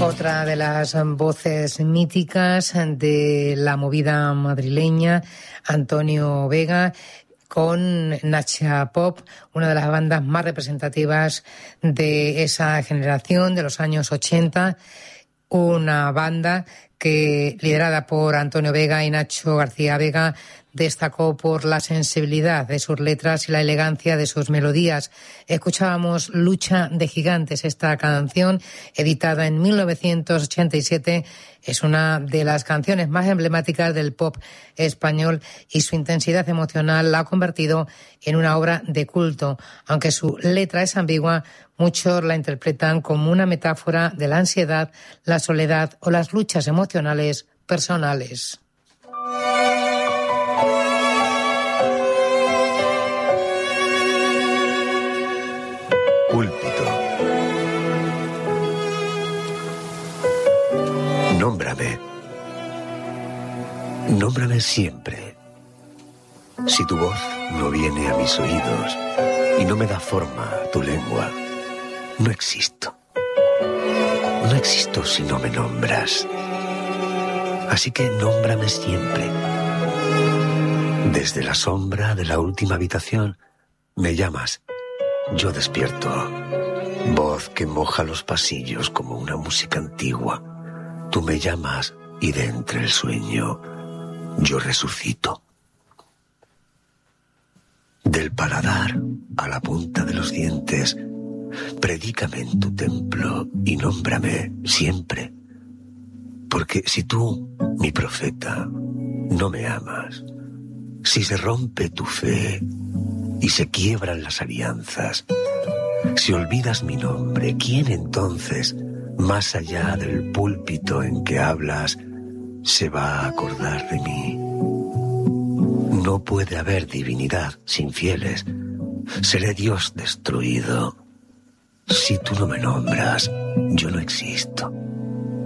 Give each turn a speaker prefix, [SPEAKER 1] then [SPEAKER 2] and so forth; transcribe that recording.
[SPEAKER 1] Otra de las voces míticas de la movida madrileña, Antonio Vega, con Nacha Pop, una de las bandas más representativas de esa generación de los años 80, una banda que, liderada por Antonio Vega y Nacho García Vega, destacó por la sensibilidad de sus letras y la elegancia de sus melodías. Escuchábamos Lucha de Gigantes, esta canción, editada en 1987, es una de las canciones más emblemáticas del pop español y su intensidad emocional la ha convertido en una obra de culto. Aunque su letra es ambigua, muchos la interpretan como una metáfora de la ansiedad, la soledad o las luchas emocionales personales.
[SPEAKER 2] Púlpito. Nómbrame. Nómbrame siempre. Si tu voz no viene a mis oídos y no me da forma tu lengua, no existo. No existo si no me nombras. Así que nómbrame siempre. Desde la sombra de la última habitación me llamas. Yo despierto, voz que moja los pasillos como una música antigua. Tú me llamas y de entre el sueño yo resucito. Del paladar a la punta de los dientes, predícame en tu templo y nómbrame siempre. Porque si tú, mi profeta, no me amas, si se rompe tu fe y se quiebran las alianzas, si olvidas mi nombre, ¿quién entonces, más allá del púlpito en que hablas, se va a acordar de mí? No puede haber divinidad sin fieles. Seré Dios destruido. Si tú no me nombras, yo no existo.